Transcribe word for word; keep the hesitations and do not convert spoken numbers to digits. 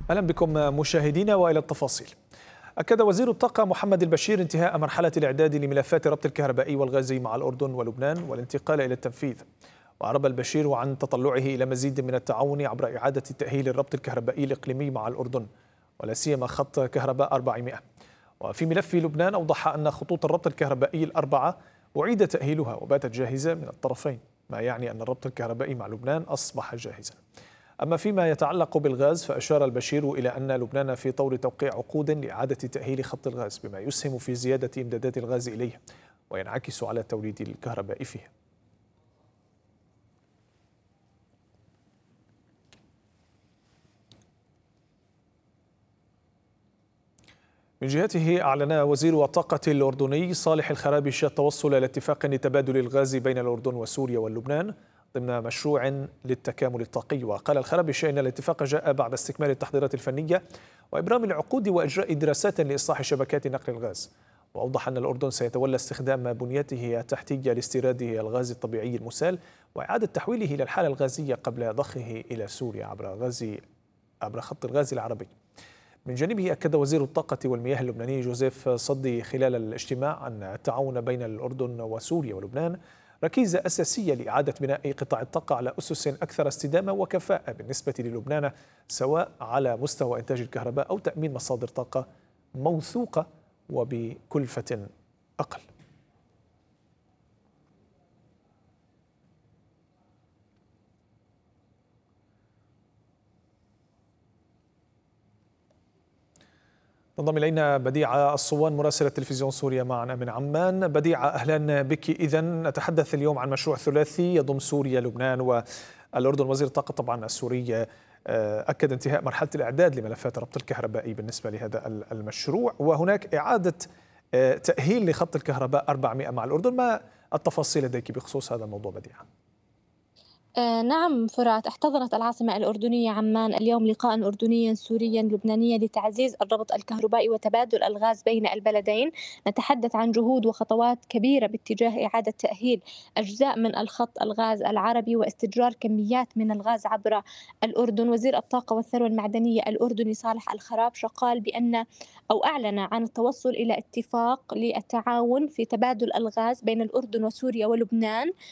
أهلا بكم مشاهدينا وإلى التفاصيل. أكد وزير الطاقة محمد البشير انتهاء مرحلة الإعداد لملفات الربط الكهربائي والغازي مع الأردن ولبنان والانتقال إلى التنفيذ. وأعرب البشير عن تطلعه إلى مزيد من التعاون عبر إعادة تأهيل الربط الكهربائي الإقليمي مع الأردن ولا سيما خط كهرباء أربعمائة. وفي ملف لبنان أوضح أن خطوط الربط الكهربائي الأربعة أعيد تأهيلها وباتت جاهزة من الطرفين، ما يعني أن الربط الكهربائي مع لبنان أصبح جاهزا. أما فيما يتعلق بالغاز فأشار البشير إلى أن لبنان في طور توقيع عقود لإعادة تأهيل خط الغاز بما يسهم في زيادة إمدادات الغاز إليه وينعكس على توليد الكهرباء فيه. من جهته أعلن وزير الطاقة الأردني صالح الخرابشي التوصل إلى اتفاق لتبادل الغاز بين الأردن وسوريا واللبنان ضمن مشروع للتكامل الطاقي. وقال الخرابشي إن الاتفاق جاء بعد استكمال التحضيرات الفنية وإبرام العقود وإجراء دراسات لإصلاح شبكات نقل الغاز. وأوضح أن الأردن سيتولى استخدام بنيته التحتية لاستيراد الغاز الطبيعي المسال وإعادة تحويله إلى الحالة الغازية قبل ضخه إلى سوريا عبر غاز عبر خط الغاز العربي. من جانبه أكد وزير الطاقة والمياه اللبناني جوزيف صدي خلال الاجتماع أن التعاون بين الأردن وسوريا ولبنان ركيزة أساسية لإعادة بناء قطاع الطاقة على أسس أكثر استدامة وكفاءة بالنسبة للبنان، سواء على مستوى إنتاج الكهرباء أو تأمين مصادر طاقة موثوقة وبكلفة أقل. انضم الينا بديعه الصوان مراسله تلفزيون سوريا معنا من عمان. بديعه اهلا بك. اذا نتحدث اليوم عن مشروع ثلاثي يضم سوريا لبنان والاردن. وزير الطاقه طبعا السوري اكد انتهاء مرحله الاعداد لملفات الربط الكهربائي بالنسبه لهذا المشروع، وهناك اعاده تاهيل لخط الكهرباء أربعمائة مع الاردن. ما التفاصيل لديك بخصوص هذا الموضوع بديعه؟ آه نعم فرات، احتضنت العاصمة الأردنية عمان اليوم لقاء أردنيا سوريا لبنانيا لتعزيز الربط الكهربائي وتبادل الغاز بين البلدين. نتحدث عن جهود وخطوات كبيرة باتجاه إعادة تأهيل أجزاء من الخط الغاز العربي واستجرار كميات من الغاز عبر الأردن. وزير الطاقة والثروة المعدنية الأردني صالح الخرابشي قال بأن أو أعلن عن التوصل إلى اتفاق للتعاون في تبادل الغاز بين الأردن وسوريا ولبنان